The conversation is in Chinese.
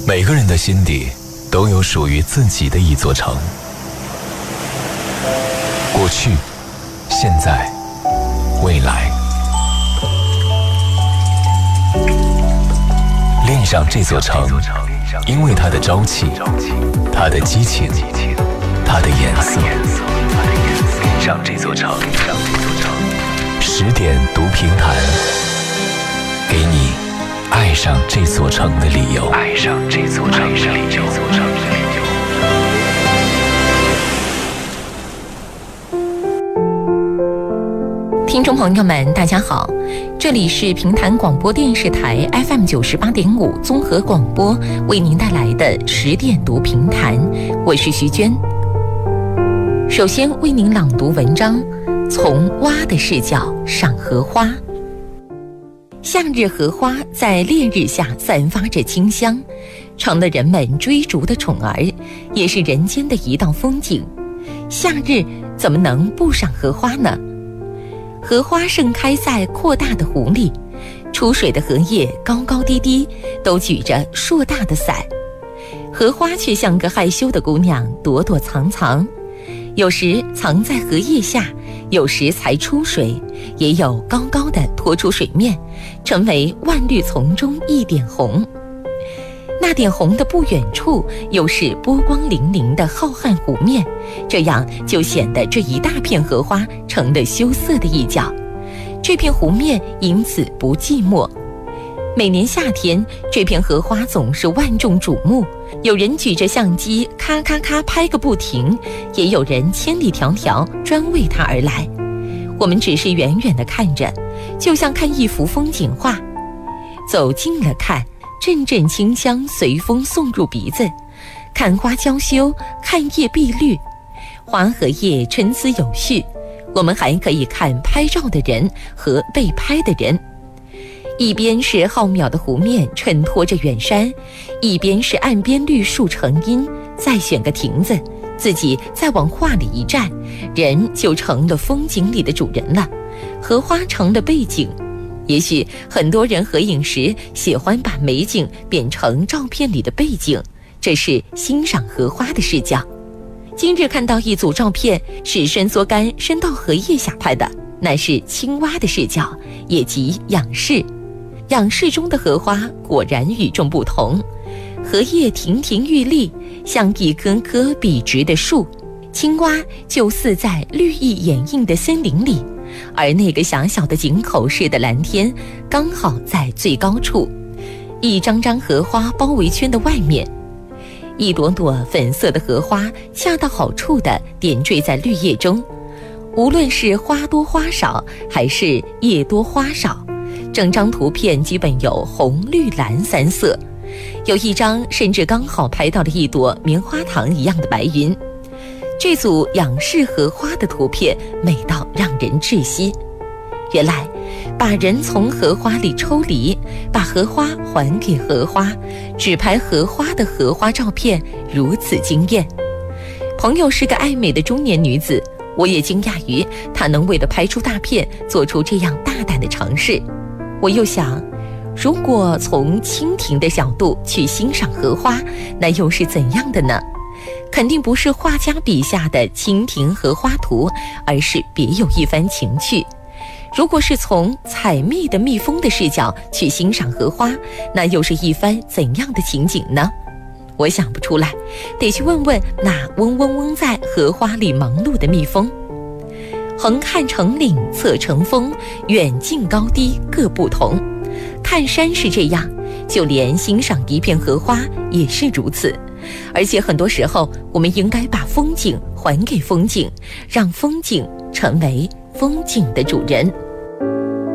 每个人的心底都有属于自己的一座城，过去、现在、未来。恋上这座城，因为它的朝气，它的激情，它的颜色。恋上这座城，10点读评弹，给你爱上这座城的理由。爱上这座城的理由。 听众朋友们，大家好，这里是平潭广播电视台 FM 98.5综合广播为您带来的10点读评弹，我是徐娟。首先为您朗读文章，从蛙的视角赏荷花。夏日荷花在烈日下散发着清香，成了人们追逐的宠儿，也是人间的一道风景。夏日怎么能不赏荷花呢？荷花盛开在阔大的湖里，出水的荷叶高高低低，都举着硕大的伞。荷花却像个害羞的姑娘，躲躲藏藏，有时藏在荷叶下，有时才出水，也有高高的拖出水面，成为万绿丛中一点红。那点红的不远处，又是波光粼粼的浩瀚湖面，这样就显得这一大片荷花成了羞涩的一角，这片湖面因此不寂寞。每年夏天，这片荷花总是万众瞩目，有人举着相机咔咔咔拍个不停，也有人千里迢迢专为它而来。我们只是远远地看着，就像看一幅风景画。走近了看，阵阵清香随风送入鼻子，看花娇羞，看叶碧绿，花和叶参差有序。我们还可以看拍照的人和被拍的人，一边是浩渺的湖面衬托着远山，一边是岸边绿树成荫，再选个亭子，自己再往画里一站，人就成了风景里的主人了，荷花成了背景。也许很多人合影时喜欢把美景变成照片里的背景，这是欣赏荷花的视角。今日看到一组照片，是伸缩杆伸到荷叶下拍的，那是青蛙的视角，也即仰视。仰视中的荷花果然与众不同，荷叶亭亭玉立，像一棵棵笔直的树，青蛙就似在绿意掩映的森林里，而那个狭小的井口似的蓝天刚好在最高处，一张张荷花包围圈的外面，一朵朵粉色的荷花恰到好处地点缀在绿叶中，无论是花多花少还是叶多花少，整张图片基本有红绿蓝三色，有一张甚至刚好拍到了一朵棉花糖一样的白云。这组仰视荷花的图片美到让人窒息。原来把人从荷花里抽离，把荷花还给荷花，只拍荷花的荷花照片，如此惊艳。朋友是个爱美的中年女子，我也惊讶于她能为了拍出大片做出这样大胆的尝试。我又想，如果从蜻蜓的角度去欣赏荷花，那又是怎样的呢？肯定不是画家笔下的蜻蜓荷花图，而是别有一番情趣。如果是从采蜜的蜜蜂的视角去欣赏荷花，那又是一番怎样的情景呢？我想不出来，得去问问那嗡嗡嗡在荷花里忙碌的蜜蜂。横看成岭侧成峰，远近高低各不同。看山是这样，就连欣赏一片荷花也是如此。而且很多时候，我们应该把风景还给风景，让风景成为风景的主人。